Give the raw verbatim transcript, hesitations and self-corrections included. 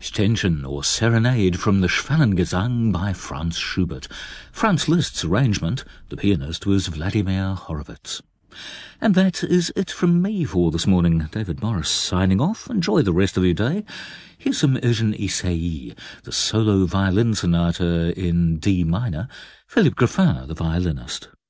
Ständchen or Serenade from the Schwellengesang by Franz Schubert. Franz Liszt's arrangement, the pianist was Vladimir Horowitz. And that is it from me for this morning. David Morris signing off. Enjoy the rest of your day. Here's some Eugène Ysaÿe, the solo violin sonata in D minor, Philippe Graffin, the violinist.